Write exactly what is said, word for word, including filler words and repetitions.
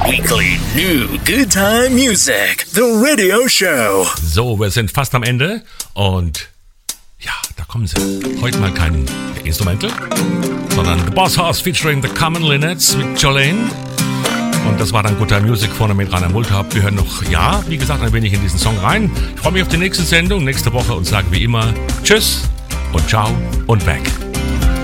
Weekly New Good Time Music, the radio show. So, wir sind fast am Ende und ja, da kommen sie. Heute mal kein Instrumental, sondern The Boss Hoss featuring The Common Linnets mit Jolene. Und das war dann Good Time Music vorne mit Rainer Multhaupt. Wir hören noch, ja, wie gesagt, ein wenig in diesen Song rein. Ich freue mich auf die nächste Sendung nächste Woche und sage wie immer Tschüss und Ciao und weg.